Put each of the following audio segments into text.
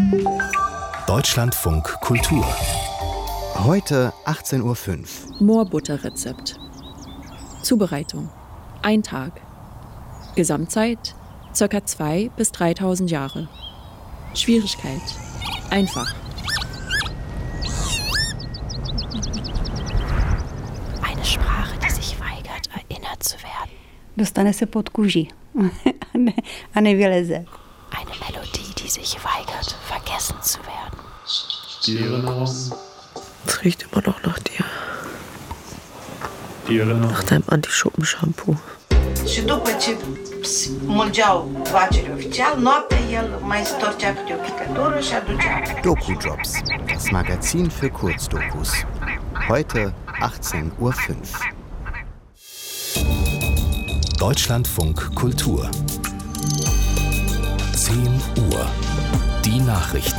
Deutschlandfunk Kultur. Heute 18:05 Uhr. Moorbutterrezept. Zubereitung: 1 Tag. Gesamtzeit: ca. 2.000 bis 3.000 Jahre. Schwierigkeit: einfach. Eine Sprache, die sich weigert, erinnert zu werden. Dostane se pod kůži a nevyleze. Eine Melodie, die sich weigert, vergessen zu werden. Die Erinnerung. Es riecht immer noch nach dir. Die Erinnerung. Nach deinem Anti-Schuppen-Shampoo. Și după ce smulgeau vacile oficial, noaptea el mai storcea câte o picătură și aducea. Doku-Jobs, das Magazin für Kurzdokus. Heute 18:05 Uhr. Deutschlandfunk Kultur. 10 Uhr. Die Nachrichten.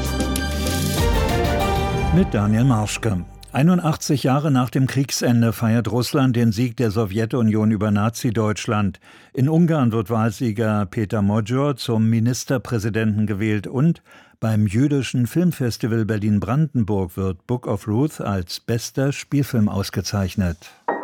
Mit Daniel Marschke. 81 Jahre nach dem Kriegsende feiert Russland den Sieg der Sowjetunion über Nazi-Deutschland. In Ungarn wird Wahlsieger Peter Magyar zum Ministerpräsidenten gewählt und beim jüdischen Filmfestival Berlin-Brandenburg wird Book of Ruth als bester Spielfilm ausgezeichnet.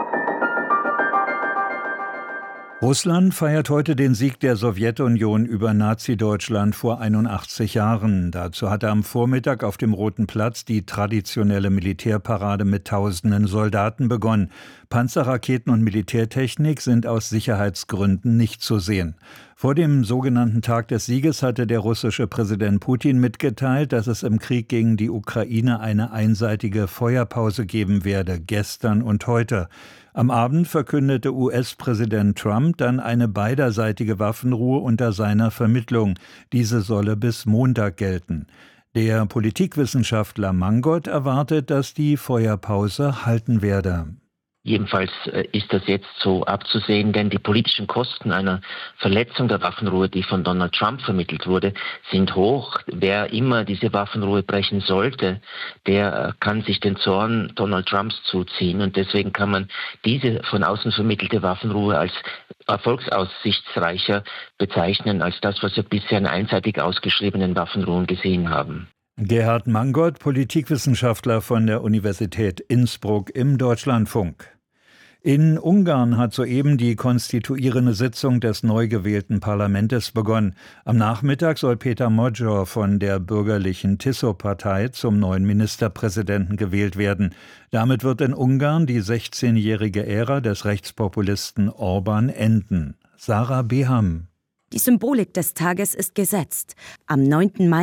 Russland feiert heute den Sieg der Sowjetunion über Nazi-Deutschland vor 81 Jahren. Dazu hatte am Vormittag auf dem Roten Platz die traditionelle Militärparade mit tausenden Soldaten begonnen. Panzerraketen und Militärtechnik sind aus Sicherheitsgründen nicht zu sehen. Vor dem sogenannten Tag des Sieges hatte der russische Präsident Putin mitgeteilt, dass es im Krieg gegen die Ukraine eine einseitige Feuerpause geben werde, gestern und heute. Am Abend verkündete US-Präsident Trump dann eine beiderseitige Waffenruhe unter seiner Vermittlung. Diese solle bis Montag gelten. Der Politikwissenschaftler Mangot erwartet, dass die Feuerpause halten werde. Jedenfalls ist das jetzt so abzusehen, denn die politischen Kosten einer Verletzung der Waffenruhe, die von Donald Trump vermittelt wurde, sind hoch. Wer immer diese Waffenruhe brechen sollte, der kann sich den Zorn Donald Trumps zuziehen. Und deswegen kann man diese von außen vermittelte Waffenruhe als erfolgsaussichtsreicher bezeichnen, als das, was wir bisher in einseitig ausgeschriebenen Waffenruhen gesehen haben. Gerhard Mangot, Politikwissenschaftler von der Universität Innsbruck im Deutschlandfunk. In Ungarn hat soeben die konstituierende Sitzung des neu gewählten Parlaments begonnen. Am Nachmittag soll Peter Magyar von der bürgerlichen Tiso-Partei zum neuen Ministerpräsidenten gewählt werden. Damit wird in Ungarn die 16-jährige Ära des Rechtspopulisten Orbán enden. Sarah Beham. Die Symbolik des Tages ist gesetzt. Am 9. Mai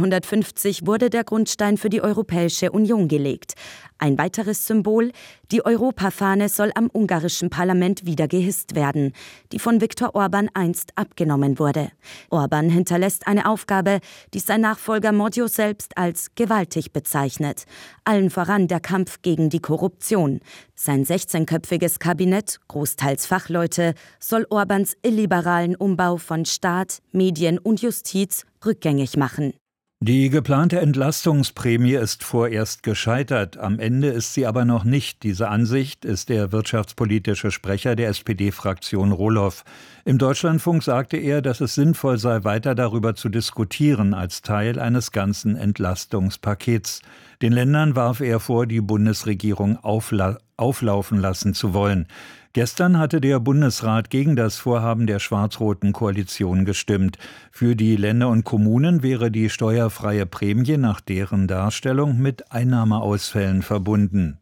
1950 wurde der Grundstein für die Europäische Union gelegt. Ein weiteres Symbol: die Europafahne soll am ungarischen Parlament wieder gehisst werden, die von Viktor Orbán einst abgenommen wurde. Orbán hinterlässt eine Aufgabe, die sein Nachfolger Magyar selbst als gewaltig bezeichnet. Allen voran der Kampf gegen die Korruption. Sein 16-köpfiges Kabinett, großteils Fachleute, soll Orbáns illiberalen Umbau von Staat, Medien und Justiz rückgängig machen. Die geplante Entlastungsprämie ist vorerst gescheitert. Am Ende ist sie aber noch nicht. Diese Ansicht ist der wirtschaftspolitische Sprecher der SPD-Fraktion Roloff. Im Deutschlandfunk sagte er, dass es sinnvoll sei, weiter darüber zu diskutieren als Teil eines ganzen Entlastungspakets. Den Ländern warf er vor, die Bundesregierung auflaufen lassen zu wollen. Gestern hatte der Bundesrat gegen das Vorhaben der schwarz-roten Koalition gestimmt. Für die Länder und Kommunen wäre die steuerfreie Prämie nach deren Darstellung mit Einnahmeausfällen verbunden.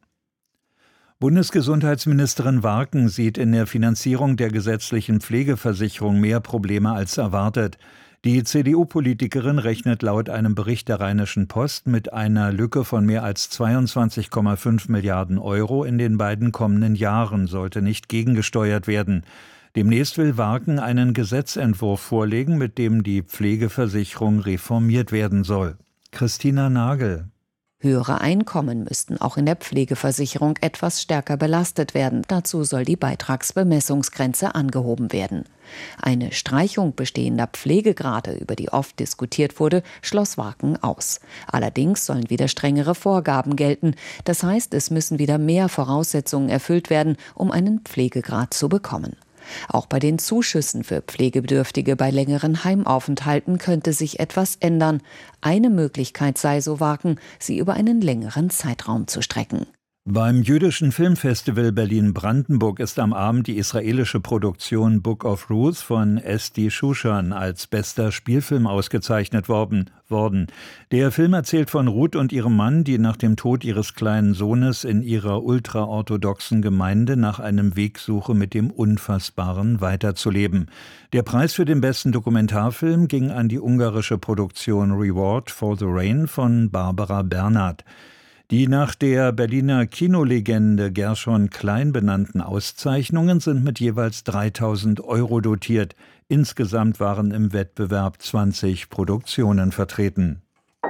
Bundesgesundheitsministerin Warken sieht in der Finanzierung der gesetzlichen Pflegeversicherung mehr Probleme als erwartet. Die CDU-Politikerin rechnet laut einem Bericht der Rheinischen Post mit einer Lücke von mehr als 22,5 Milliarden Euro in den beiden kommenden Jahren, sollte nicht gegengesteuert werden. Demnächst will Warken einen Gesetzentwurf vorlegen, mit dem die Pflegeversicherung reformiert werden soll. Christina Nagel. Höhere Einkommen müssten auch in der Pflegeversicherung etwas stärker belastet werden. Dazu soll die Beitragsbemessungsgrenze angehoben werden. Eine Streichung bestehender Pflegegrade, über die oft diskutiert wurde, schloss Warken aus. Allerdings sollen wieder strengere Vorgaben gelten. Das heißt, es müssen wieder mehr Voraussetzungen erfüllt werden, um einen Pflegegrad zu bekommen. Auch bei den Zuschüssen für Pflegebedürftige bei längeren Heimaufenthalten könnte sich etwas ändern. Eine Möglichkeit sei, so Wagen, sie über einen längeren Zeitraum zu strecken. Beim Jüdischen Filmfestival Berlin-Brandenburg ist am Abend die israelische Produktion Book of Ruth von Esti Shushan als bester Spielfilm ausgezeichnet worden. Der Film erzählt von Ruth und ihrem Mann, die nach dem Tod ihres kleinen Sohnes in ihrer ultraorthodoxen Gemeinde nach einem Weg suchen, mit dem Unfassbaren weiterzuleben. Der Preis für den besten Dokumentarfilm ging an die ungarische Produktion Reward for the Rain von Barbara Bernhardt. Die nach der Berliner Kinolegende Gershon Klein benannten Auszeichnungen sind mit jeweils 3.000 € dotiert. Insgesamt waren im Wettbewerb 20 Produktionen vertreten.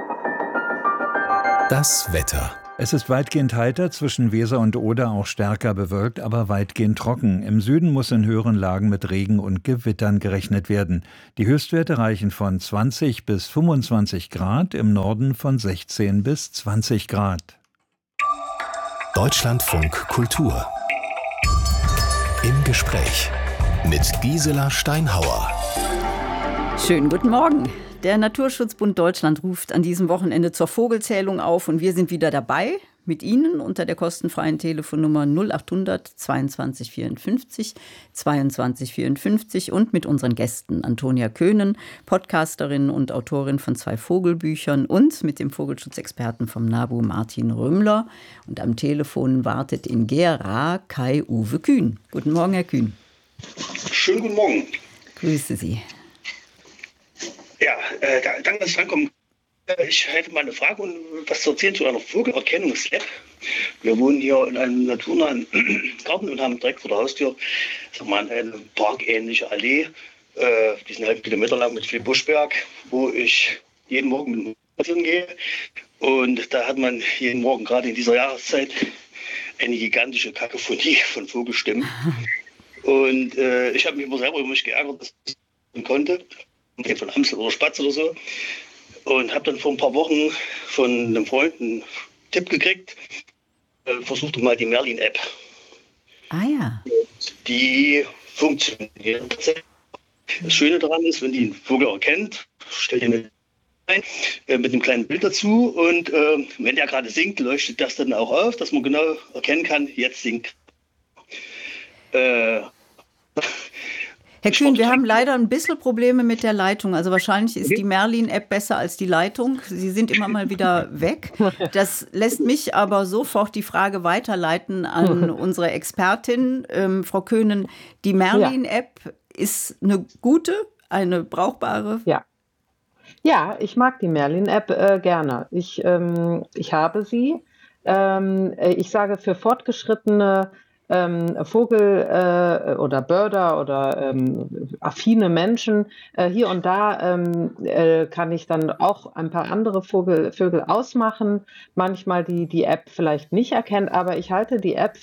Das Wetter. Es ist weitgehend heiter, zwischen Weser und Oder auch stärker bewölkt, aber weitgehend trocken. Im Süden muss in höheren Lagen mit Regen und Gewittern gerechnet werden. Die Höchstwerte reichen von 20 bis 25 Grad, im Norden von 16 bis 20 Grad. Deutschlandfunk Kultur. Im Gespräch mit Gisela Steinhauer. Schönen guten Morgen. Der Naturschutzbund Deutschland ruft an diesem Wochenende zur Vogelzählung auf und wir sind wieder dabei mit Ihnen unter der kostenfreien Telefonnummer 0800 22 54 22 54 und mit unseren Gästen Antonia Köhnen, Podcasterin und Autorin von 2 Vogelbüchern und mit dem Vogelschutzexperten vom NABU Martin Römmler. Und am Telefon wartet in Gera Kai-Uwe Kühn. Guten Morgen, Herr Kühn. Schönen guten Morgen. Grüße Sie. Ja, danke, dass Sie drankommen. Ich hätte mal eine Frage und was zu erzählen zu einer Vogelerkennungs-App. Wir wohnen hier in einem naturnahen Garten und haben direkt vor der Haustür, eine parkähnliche Allee, die ist 1,5 Kilometer lang mit viel Buschberg, wo ich jeden Morgen mit dem Hund gehe. Und da hat man jeden Morgen, gerade in dieser Jahreszeit, eine gigantische Kakophonie von Vogelstimmen. Und ich habe mich immer selber über mich geärgert, dass ich das konnte. Von Amsel oder Spatz oder so. Und habe dann vor ein paar Wochen von einem Freund einen Tipp gekriegt. Versuch doch mal die Merlin-App. Ah ja. Die funktioniert. Das Schöne daran ist, wenn die einen Vogel erkennt, stellt ihr ein mit einem kleinen Bild dazu. Und wenn der gerade singt, leuchtet das dann auch auf, dass man genau erkennen kann, jetzt singt. Herr Kühn, wir haben leider ein bisschen Probleme mit der Leitung. Also wahrscheinlich ist die Merlin-App besser als die Leitung. Sie sind immer mal wieder weg. Das lässt mich aber sofort die Frage weiterleiten an unsere Expertin, Frau Köhnen. Die Merlin-App ist eine gute, eine brauchbare? Ja, ich mag die Merlin-App gerne. Ich habe sie. Ich sage für fortgeschrittene Vogel oder Börder oder affine Menschen. Hier und da kann ich dann auch ein paar andere Vögel ausmachen. Manchmal die App vielleicht nicht erkennt, aber ich halte die App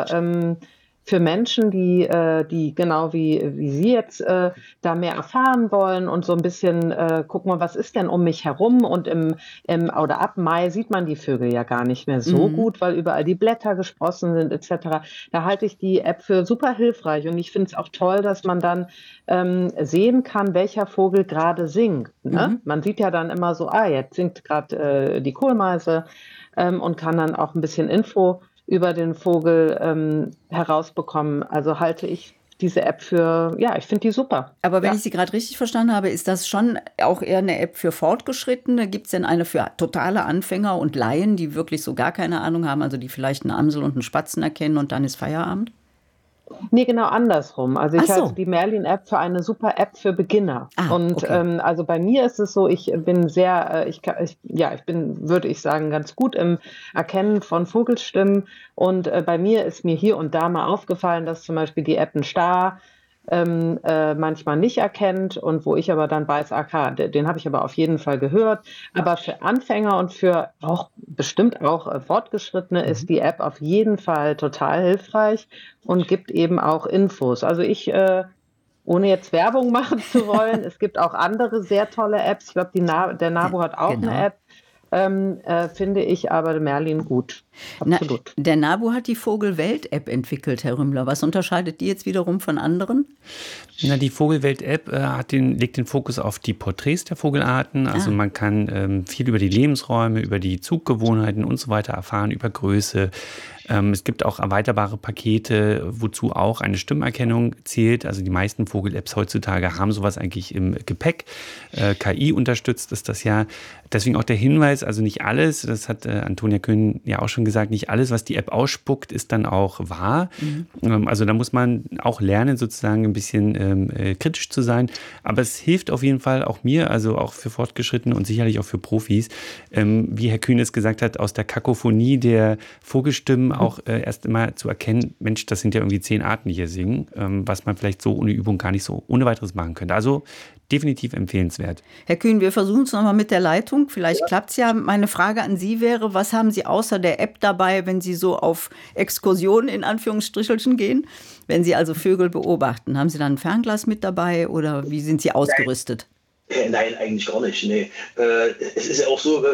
für Menschen, die genau wie Sie jetzt da mehr erfahren wollen und so ein bisschen gucken, mal, was ist denn um mich herum? Und oder ab Mai sieht man die Vögel ja gar nicht mehr so gut, weil überall die Blätter gesprossen sind etc. Da halte ich die App für super hilfreich und ich finde es auch toll, dass man dann sehen kann, welcher Vogel gerade singt. Ne? Man sieht ja dann immer so, jetzt singt gerade die Kohlmeise und kann dann auch ein bisschen Info über den Vogel herausbekommen. Also halte ich diese App für, ich finde die super. Aber wenn ich Sie gerade richtig verstanden habe, ist das schon auch eher eine App für Fortgeschrittene? Gibt es denn eine für totale Anfänger und Laien, die wirklich so gar keine Ahnung haben, also die vielleicht einen Amsel und einen Spatzen erkennen und dann ist Feierabend? Nee, genau andersrum. Also ich halte die Merlin-App für eine super App für Beginner. Also bei mir ist es so, ich bin sehr, würde ich sagen, ganz gut im Erkennen von Vogelstimmen. Und bei mir ist mir hier und da mal aufgefallen, dass zum Beispiel die App einen Star manchmal nicht erkennt und wo ich aber dann weiß, den habe ich aber auf jeden Fall gehört. Aber für Anfänger und für auch bestimmt auch Fortgeschrittene ist die App auf jeden Fall total hilfreich und gibt eben auch Infos. Also ohne jetzt Werbung machen zu wollen, es gibt auch andere sehr tolle Apps. Ich glaube, der NABU hat auch eine App. finde ich aber Merlin gut. Absolut. Der NABU hat die Vogelwelt-App entwickelt, Herr Rümmler. Was unterscheidet die jetzt wiederum von anderen? Die Vogelwelt-App legt den Fokus auf die Porträts der Vogelarten. Also man kann viel über die Lebensräume, über die Zuggewohnheiten und so weiter erfahren, über Größe. Es gibt auch erweiterbare Pakete, wozu auch eine Stimmerkennung zählt. Also die meisten Vogel-Apps heutzutage haben sowas eigentlich im Gepäck. KI unterstützt ist das ja. Deswegen auch der Hinweis, also nicht alles, das hat Antonia Köhn ja auch schon gesagt, nicht alles, was die App ausspuckt, ist dann auch wahr. Also da muss man auch lernen, sozusagen ein bisschen kritisch zu sein. Aber es hilft auf jeden Fall auch mir, also auch für Fortgeschrittene und sicherlich auch für Profis, wie Herr Kühn es gesagt hat, aus der Kakophonie der Vogelstimmen auch erst immer zu erkennen, Mensch, das sind ja irgendwie 10 Arten, die hier singen, was man vielleicht so ohne Übung gar nicht so ohne weiteres machen könnte. Also definitiv empfehlenswert. Herr Kühn, wir versuchen es nochmal mit der Leitung. Vielleicht klappt es ja. Meine Frage an Sie wäre, was haben Sie außer der App dabei, wenn Sie so auf Exkursionen in Anführungsstrichelchen gehen? Wenn Sie also Vögel beobachten, haben Sie dann ein Fernglas mit dabei oder wie sind Sie ausgerüstet? Nein, eigentlich gar nicht. Nee. Es ist ja auch so,